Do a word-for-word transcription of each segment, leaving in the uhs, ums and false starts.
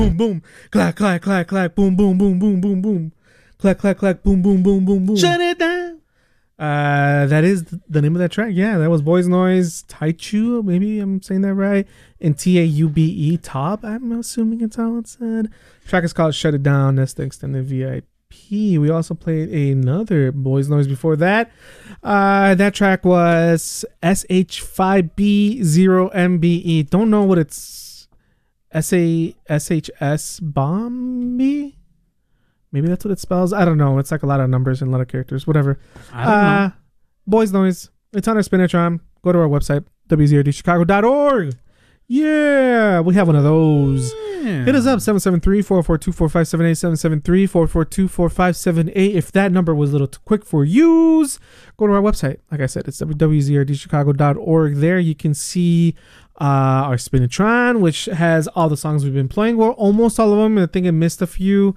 Boom, boom, clack, clack, clack, clack, boom, boom, boom, boom, boom, boom, clack, clack, clack, boom, boom, boom, boom, boom. Shut it down. Uh, that is the name of that track. Yeah, that was Boys Noise, Taichu. Maybe I'm saying that right. And T A U B E, Top. I'm assuming it's how it said. Track is called Shut It Down. That's the extended V I P. We also played another Boys Noise before that. Uh, that track was S H five B zero M B E. Don't know what it's. S A S H S Bombi? Maybe that's what it spells. I don't know. It's like a lot of numbers and a lot of characters. Whatever. I don't uh, know. Boys Noise. It's on our Spinatron. Go to our website, w z r d chicago dot org. Yeah, we have one of those. Yeah. Hit us up, seven seven three, four four two, four five seven eight, seven seven three, four four two, four five seven eight. If that number was a little too quick for use, go to our website. Like I said, it's w z r d chicago dot org. There you can see uh, our Spinatron, which has all the songs we've been playing. Well, almost all of them. I think it missed a few.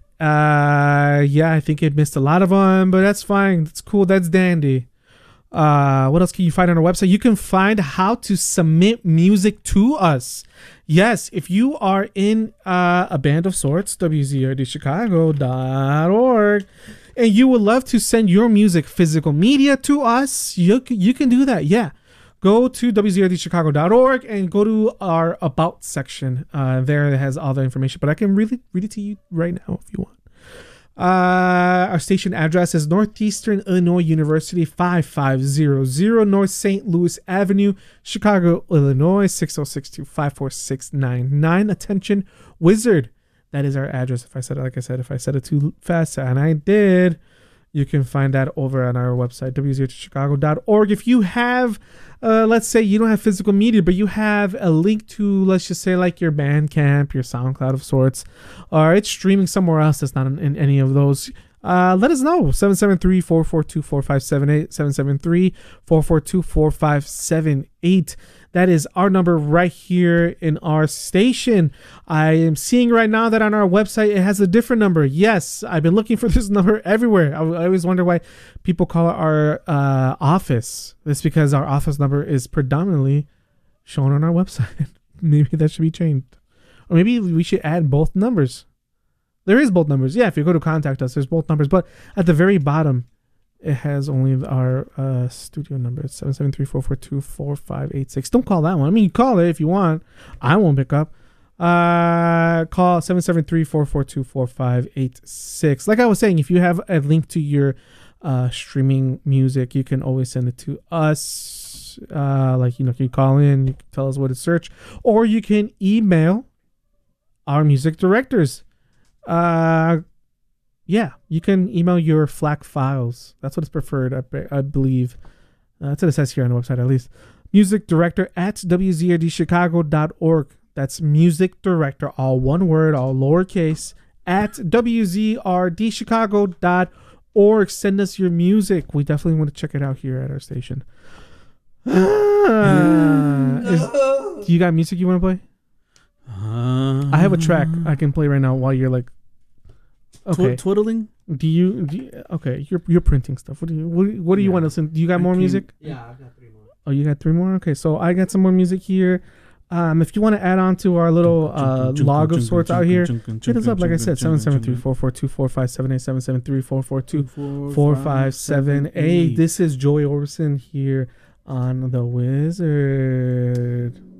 Uh, yeah, I think it missed a lot of them, but that's fine. That's cool. That's dandy. Uh, what else can you find on our website? You can find how to submit music to us. Yes, if you are in uh, a band of sorts, w z r d chicago dot org, and you would love to send your music, physical media to us, you, you can do that. Yeah. Go to w z r d chicago dot org and go to our About section. Uh, there it has all the information, but I can really read it to you right now if you want. Uh, our station address is Northeastern Illinois University, five five zero zero North Saint Louis Avenue, Chicago, Illinois, six oh six two, five four six nine nine. Attention, Wizard. That is our address. If I said it, like I said, if I said it too fast, and I did, you can find that over on our website, w z r d chicago dot org. If you have, uh, let's say you don't have physical media, but you have a link to, let's just say, like your Bandcamp, your SoundCloud of sorts, or it's streaming somewhere else that's not in, in any of those, uh, let us know. seven seven three, four four two, four five seven eight, seven seven three, four four two, four five seven eight. That is our number right here in our station. I am seeing right now that on our website, it has a different number. Yes, I've been looking for this number everywhere. I, I always wonder why people call it our uh, office. It's because our office number is predominantly shown on our website. Maybe that should be changed. Or maybe we should add both numbers. There is both numbers. Yeah, if you go to contact us, there's both numbers. But at the very bottom, it has only our uh, studio number. It's seven seven three, four four two, four five eight six. Don't call that one. I mean, you call it if you want. I won't pick up. Uh, call seven seven three, four four two, four five eight six. Like I was saying, if you have a link to your uh, streaming music, you can always send it to us. Uh, like, you know, you call in, you can tell us what to search. Or you can email our music directors. Uh, Yeah, you can email your FLAC files. That's what is preferred, I, I believe. Uh, that's what it says here on the website, at least. Music director at w z r d chicago dot org. That's music director, all one word, all lowercase, at w z r d chicago dot org. Send us your music. We definitely want to check it out here at our station. Uh, is, do you got music you want to play? Uh, I have a track I can play right now while you're like, okay. Tw- twiddling? Do you, do you? Okay, you're you're printing stuff. What do you? What, what do you Yeah. want to listen? Do you got I more can- music? Yeah, I've got three more. Oh, you got three more. Okay, so I got some more music here. Um, if you want to add on to our little uh, log of sorts out here, hit us up. Like I said, seven seven three, four four two, four five seven eight, seven seven three, four four two, four five seven eight. This is Joey Orbison here on The Wizard.